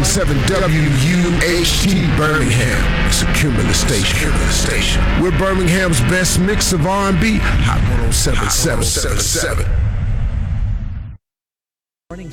107 WUHT Birmingham. It's a Cumulus station. We're Birmingham's best mix of R&B. Hot 107.7.